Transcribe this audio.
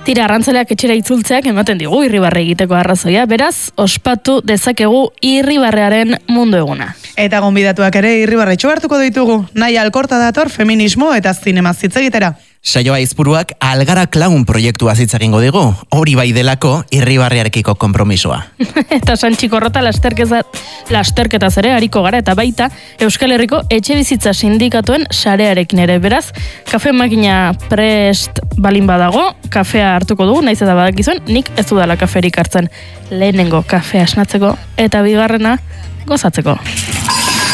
Tira, arrantzaleak etxera itzultzeak ematen digu irribarre egiteko arrazoia, beraz, ospatu dezakegu irribarrearen mundu eguna. Eta gonbidatuak ere irribarretxo hartuko ditugu, nahi alkorta dator feminismo eta zinema hitz egitera. Saioa Aizpuruak Algara Clown proiektua hitz egingo digu, hori bai delako irribarrearekiko konpromisoa. Eta Santxikorrota lasterketaz ere hariko gara eta baita Euskal Herriko etxebizitza sindikatuen sarearekin ere, beraz, kafe makina prest balin badago, kafea hartuko dugu, naiz eta badakizuen, nik ez dudala kaferik hartzen lehenengo kafea esnatzeko eta bigarrena gozatzeko.